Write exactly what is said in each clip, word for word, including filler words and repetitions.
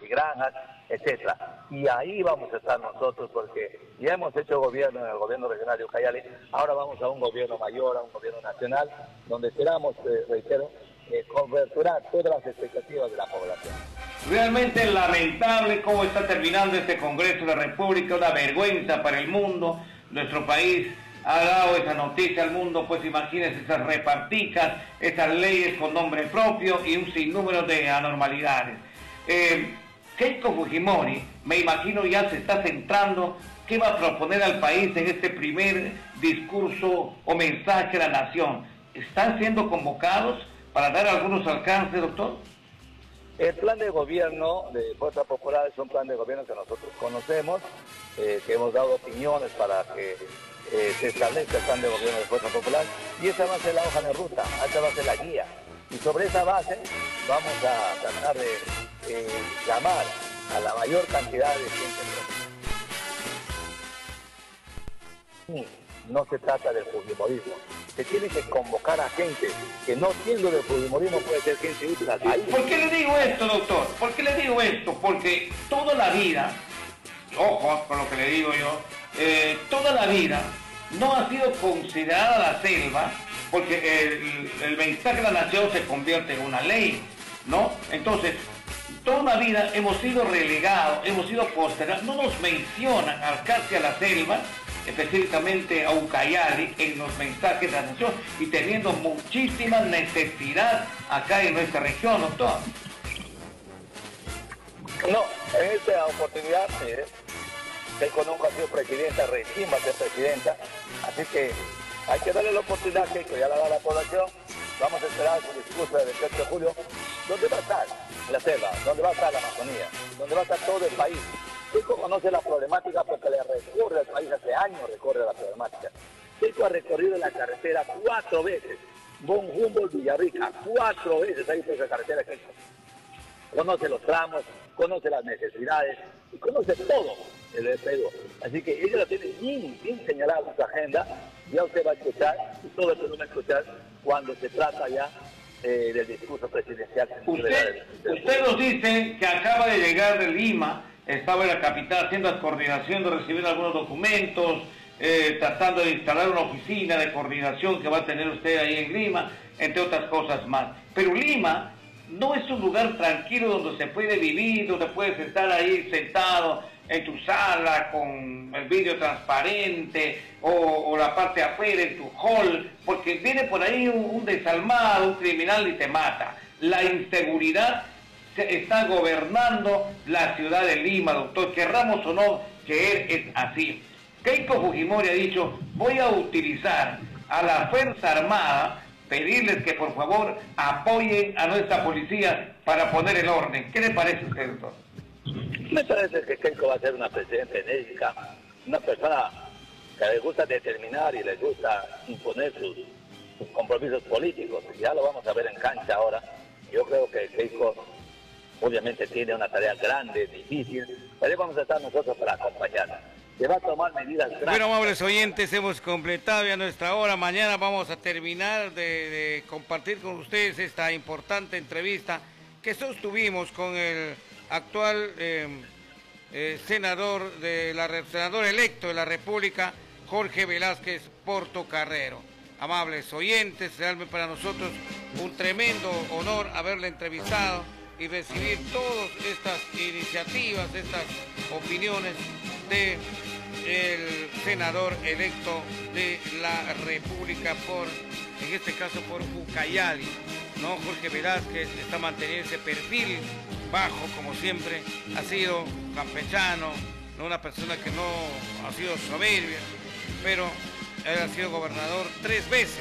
y granjas, etcétera. Y ahí vamos a estar nosotros porque ya hemos hecho gobierno en el gobierno regional de Ucayali, ahora vamos a un gobierno mayor, a un gobierno nacional, donde esperamos, eh, reitero, eh, coberturar todas las expectativas de la población. Realmente lamentable cómo está terminando este Congreso de la República, una vergüenza para el mundo. Nuestro país ha dado esa noticia al mundo, pues imagínense esas reparticas, esas leyes con nombre propio y un sinnúmero de anormalidades. Eh, Keiko Fujimori, me imagino ya se está centrando, ¿qué va a proponer al país en este primer discurso o mensaje a la nación? ¿Están siendo convocados para dar algunos alcances, doctor? El plan de gobierno de Fuerza Popular es un plan de gobierno que nosotros conocemos, eh, que hemos dado opiniones para que eh, se establezca el plan de gobierno de Fuerza Popular, y esa va a ser la hoja de ruta, esa va a ser la guía. Y sobre esa base vamos a tratar de eh, llamar a la mayor cantidad de gente. No se trata del fujimorismo. Se tiene que convocar a gente que no siendo del fujimorismo puede ser gente útil al país. ¿Por qué le digo esto, doctor? ¿Por qué le digo esto? Porque toda la vida, ojo con lo que le digo yo, eh, toda la vida no ha sido considerada la selva, porque el, el mensaje de la nación se convierte en una ley, ¿no? Entonces, toda la vida hemos sido relegados, hemos sido postergados, no nos mencionan al casi a la selva, específicamente a Ucayali, en los mensajes de la nación, y teniendo muchísima necesidad acá en nuestra región, doctor. No, en esta oportunidad, mire, Keiko nunca ha sido presidenta, recién va a ser presidenta, así que hay que darle la oportunidad, Keiko, ya la da la población, vamos a esperar su discurso del veintiocho de julio, ¿dónde va a estar la selva? ¿Dónde va a estar la Amazonía? ¿Dónde va a estar todo el país? Keiko conoce la problemática porque le recorre al país, hace años recorre la problemática. Keiko ha recorrido la carretera cuatro veces, Bon Humboldt, Villarrica, cuatro veces ha ido esa carretera, Keiko. Conoce los tramos, conoce las necesidades y conoce todo el Perú. Así que ella lo tiene bien, bien señalado en su agenda, ya usted va a escuchar, y todo el mundo va a escuchar cuando se trata ya eh, del discurso presidencial. Usted, usted nos dice que acaba de llegar de Lima, estaba en la capital haciendo la coordinación de recibir algunos documentos, eh, tratando de instalar una oficina de coordinación que va a tener usted ahí en Lima, entre otras cosas más. Pero Lima no es un lugar tranquilo donde se puede vivir, donde puedes estar ahí sentado en tu sala con el vidrio transparente o, o la parte de afuera en tu hall, porque viene por ahí un, un desalmado, un criminal y te mata. La inseguridad se está gobernando la ciudad de Lima, doctor, querramos o no, que él es así. Keiko Fujimori ha dicho, voy a utilizar a la Fuerza Armada, pedirles que por favor apoyen a nuestra policía para poner el orden. ¿Qué le parece a usted, doctor? Me parece que Keiko va a ser una presidenta enérgica, una persona que le gusta determinar y le gusta imponer sus, sus compromisos políticos. Ya lo vamos a ver en cancha ahora. Yo creo que Keiko obviamente tiene una tarea grande, difícil, pero ahí vamos a estar nosotros para acompañarla. Se va a tomar medidas grandes. Bueno, amables oyentes, hemos completado ya nuestra hora. Mañana vamos a terminar de, de compartir con ustedes esta importante entrevista que sostuvimos con el actual eh, eh, senador de la senador electo de la República, Jorge Velázquez Portocarrero. Amables oyentes, realmente para nosotros un tremendo honor haberle entrevistado y recibir todas estas iniciativas, estas opiniones de el senador electo de la República por, en este caso por Ucayali, ¿no? Jorge Velázquez está manteniendo ese perfil bajo, como siempre, ha sido campechano, ¿no? Una persona que no ha sido soberbia, pero él ha sido gobernador tres veces,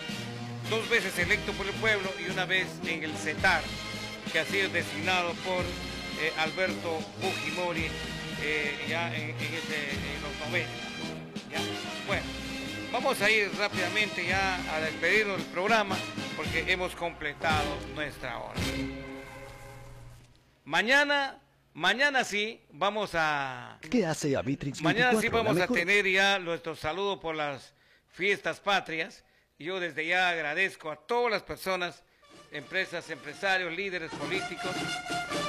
dos veces electo por el pueblo y una vez en el CETAR, que ha sido designado por eh, Alberto Fujimori eh, ya en, en, ese, en los noventa. ¿Ya? Bueno, vamos a ir rápidamente ya a despedirnos del programa porque hemos completado nuestra hora. Mañana, mañana sí vamos a... ¿Qué hace Avitrix veinticuatro? Mañana sí vamos a tener ya nuestro saludo por las fiestas patrias. Y yo desde ya agradezco a todas las personas, empresas, empresarios, líderes políticos